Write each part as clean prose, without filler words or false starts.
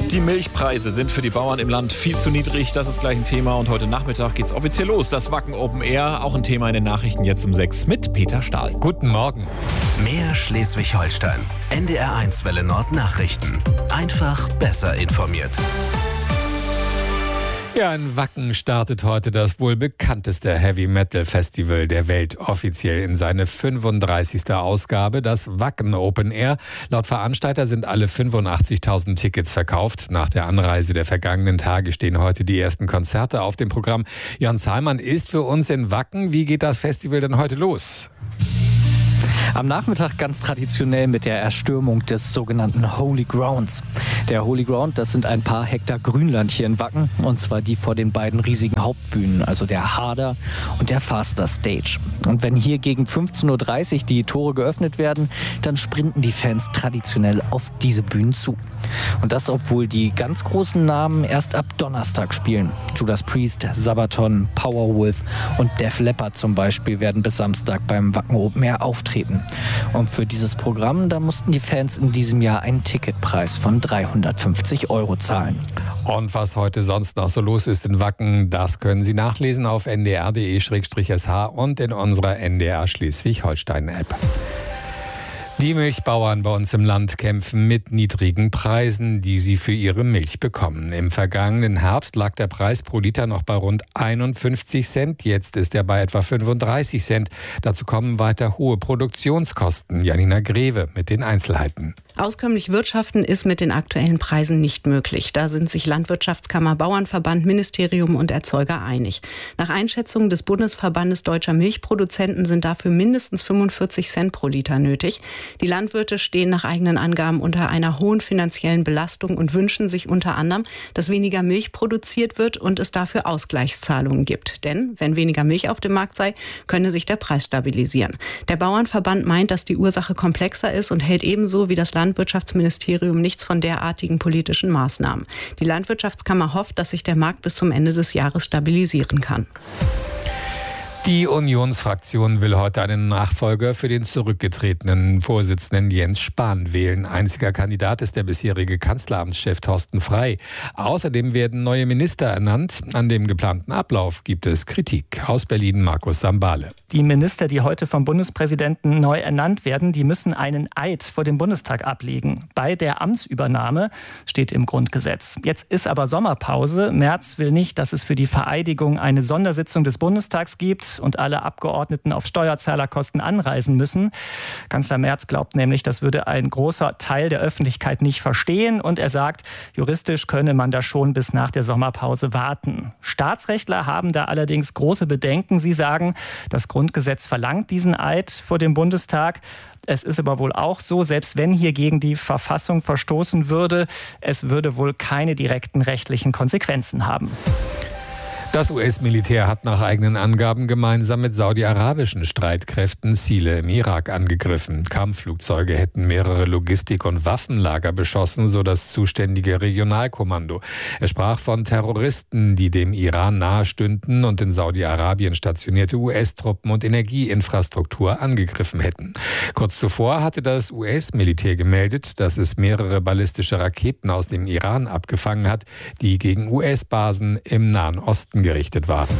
Die Milchpreise sind für die Bauern im Land viel zu niedrig. Das ist gleich ein Thema. Und heute Nachmittag geht's offiziell los. Das Wacken Open Air. Auch ein Thema in den Nachrichten jetzt um 6 mit Peter Stahl. Guten Morgen. Mehr Schleswig-Holstein. NDR1 Welle Nord Nachrichten. Einfach besser informiert. Ja, in Wacken startet heute das wohl bekannteste Heavy-Metal-Festival der Welt offiziell in seine 35. Ausgabe, das Wacken Open Air. Laut Veranstalter sind alle 85.000 Tickets verkauft. Nach der Anreise der vergangenen Tage stehen heute die ersten Konzerte auf dem Programm. Jan Zahlmann ist für uns in Wacken. Wie geht das Festival denn heute los? Am Nachmittag ganz traditionell mit der Erstürmung des sogenannten Holy Grounds. Der Holy Ground, das sind ein paar Hektar Grünland hier in Wacken, und zwar die vor den beiden riesigen Hauptbühnen, also der Harder und der Faster Stage. Und wenn hier gegen 15.30 Uhr die Tore geöffnet werden, dann sprinten die Fans traditionell auf diese Bühnen zu. Und das, obwohl die ganz großen Namen erst ab Donnerstag spielen. Judas Priest, Sabaton, Powerwolf und Def Leppard zum Beispiel werden bis Samstag beim Wacken Open Air auftreten. Und für dieses Programm, da mussten die Fans in diesem Jahr einen Ticketpreis von 350 € zahlen. Und was heute sonst noch so los ist in Wacken, das können Sie nachlesen auf ndr.de/sh und in unserer NDR Schleswig-Holstein-App. Die Milchbauern bei uns im Land kämpfen mit niedrigen Preisen, die sie für ihre Milch bekommen. Im vergangenen Herbst lag der Preis pro Liter noch bei rund 51 Cent. Jetzt ist er bei etwa 35 Cent. Dazu kommen weiter hohe Produktionskosten. Janina Greve mit den Einzelheiten. Auskömmlich wirtschaften ist mit den aktuellen Preisen nicht möglich. Da sind sich Landwirtschaftskammer, Bauernverband, Ministerium und Erzeuger einig. Nach Einschätzung des Bundesverbandes Deutscher Milchproduzenten sind dafür mindestens 45 Cent pro Liter nötig. Die Landwirte stehen nach eigenen Angaben unter einer hohen finanziellen Belastung und wünschen sich unter anderem, dass weniger Milch produziert wird und es dafür Ausgleichszahlungen gibt. Denn wenn weniger Milch auf dem Markt sei, könne sich der Preis stabilisieren. Der Bauernverband meint, dass die Ursache komplexer ist und hält ebenso wie das Landwirtschaftsministerium nichts von derartigen politischen Maßnahmen. Die Landwirtschaftskammer hofft, dass sich der Markt bis zum Ende des Jahres stabilisieren kann. Die Unionsfraktion will heute einen Nachfolger für den zurückgetretenen Vorsitzenden Jens Spahn wählen. Einziger Kandidat ist der bisherige Kanzleramtschef Thorsten Frey. Außerdem werden neue Minister ernannt. An dem geplanten Ablauf gibt es Kritik. Aus Berlin Markus Sambale. Die Minister, die heute vom Bundespräsidenten neu ernannt werden, die müssen einen Eid vor dem Bundestag ablegen. Bei der Amtsübernahme steht im Grundgesetz. Jetzt ist aber Sommerpause. Merz will nicht, dass es für die Vereidigung eine Sondersitzung des Bundestags gibt und alle Abgeordneten auf Steuerzahlerkosten anreisen müssen. Kanzler Merz glaubt nämlich, das würde ein großer Teil der Öffentlichkeit nicht verstehen. Und er sagt, juristisch könne man da schon bis nach der Sommerpause warten. Staatsrechtler haben da allerdings große Bedenken. Sie sagen, das Grundgesetz verlangt diesen Eid vor dem Bundestag. Es ist aber wohl auch so, selbst wenn hier gegen die Verfassung verstoßen würde, es würde wohl keine direkten rechtlichen Konsequenzen haben. Das US-Militär hat nach eigenen Angaben gemeinsam mit saudi-arabischen Streitkräften Ziele im Irak angegriffen. Kampfflugzeuge hätten mehrere Logistik- und Waffenlager beschossen, so das zuständige Regionalkommando. Er sprach von Terroristen, die dem Iran nahestünden und in Saudi-Arabien stationierte US-Truppen und Energieinfrastruktur angegriffen hätten. Kurz zuvor hatte das US-Militär gemeldet, dass es mehrere ballistische Raketen aus dem Iran abgefangen hat, die gegen US-Basen im Nahen Osten gerichtet waren.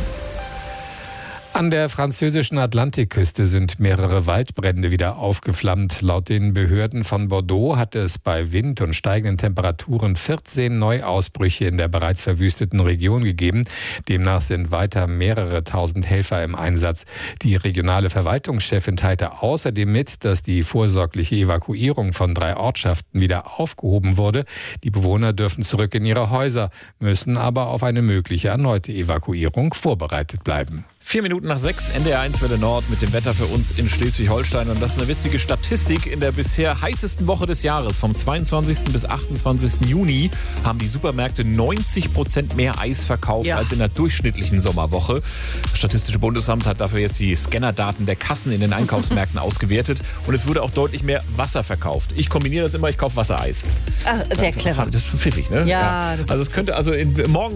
An der französischen Atlantikküste sind mehrere Waldbrände wieder aufgeflammt. Laut den Behörden von Bordeaux hat es bei Wind und steigenden Temperaturen 14 Neuausbrüche in der bereits verwüsteten Region gegeben. Demnach sind weiter mehrere tausend Helfer im Einsatz. Die regionale Verwaltungschefin teilte außerdem mit, dass die vorsorgliche Evakuierung von 3 Ortschaften wieder aufgehoben wurde. Die Bewohner dürfen zurück in ihre Häuser, müssen aber auf eine mögliche erneute Evakuierung vorbereitet bleiben. 4 Minuten nach 6, NDR1 Welle Nord mit dem Wetter für uns in Schleswig-Holstein. Und das ist eine witzige Statistik. In der bisher heißesten Woche des Jahres, vom 22. bis 28. Juni, haben die Supermärkte 90% mehr Eis verkauft als in der durchschnittlichen Sommerwoche. Das Statistische Bundesamt hat dafür jetzt die Scannerdaten der Kassen in den Einkaufsmärkten ausgewertet. Und es wurde auch deutlich mehr Wasser verkauft. Ich kombiniere das immer, ich kaufe Wassereis. Ach, sehr clever. Das ist pfiffig, ne? Ja. Also es könnte, morgen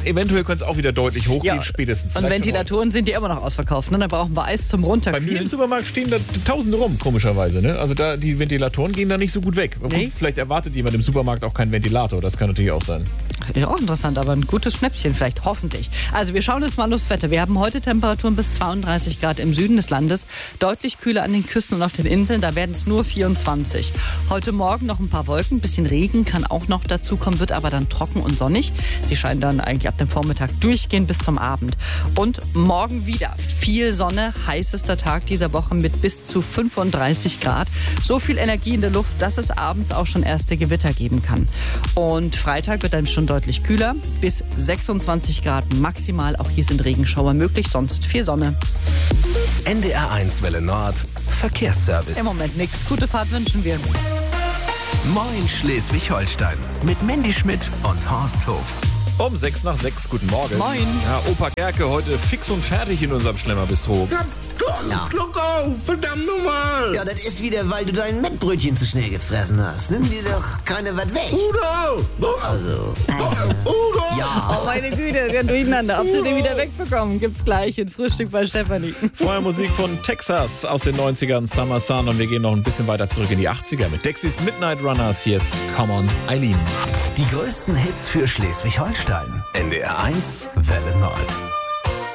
eventuell könnte es auch wieder deutlich hochgehen, spätestens. Und Ventilatoren sind ja immer noch ausverkauft. Ne? Da brauchen wir Eis zum Runterkühlen. Bei mir im Supermarkt stehen da Tausende rum, komischerweise. Ne? Also die Ventilatoren gehen da nicht so gut weg. Nee. Gut, vielleicht erwartet jemand im Supermarkt auch keinen Ventilator. Das kann natürlich auch sein. Ja, auch interessant, aber ein gutes Schnäppchen vielleicht, hoffentlich. Also wir schauen jetzt mal aufs Wetter. Wir haben heute Temperaturen bis 32 Grad im Süden des Landes. Deutlich kühler an den Küsten und auf den Inseln. Da werden es nur 24. Heute Morgen noch ein paar Wolken. Ein bisschen Regen kann auch noch dazu kommen, wird aber dann trocken und sonnig. Sie scheinen dann eigentlich ab dem Vormittag durchgehen bis zum Abend. Und morgen wieder viel Sonne. Heißester Tag dieser Woche mit bis zu 35 Grad. So viel Energie in der Luft, dass es abends auch schon erste Gewitter geben kann. Und Freitag wird dann schon deutlich kühler, bis 26 Grad maximal. Auch hier sind Regenschauer möglich, sonst viel Sonne. NDR1 Welle Nord, Verkehrsservice. Im Moment nichts. Gute Fahrt wünschen wir. Moin Schleswig-Holstein mit Mandy Schmidt und Horst Hof. Um 6 nach 6, guten Morgen. Moin. Ja, Opa Gerke heute fix und fertig in unserem Schlemmerbistro. Schluck auf, verdammt nochmal! Ja, das ist wieder, weil du dein Mettbrötchen zu schnell gefressen hast. Nimm dir doch keine was weg. Udo! Also. Udo! Ja. Oh meine Güte, ganz durcheinander. Ob sie den wieder wegbekommen, gibt's gleich ein Frühstück bei Stefanie. Vorher Musik von Texas aus den 90ern, Summer Sun. Und wir gehen noch ein bisschen weiter zurück in die 80er mit Dexys Midnight Runners. Hier ist Come On, Eileen. Die größten Hits für Schleswig-Holstein. NDR1 Welle Nord.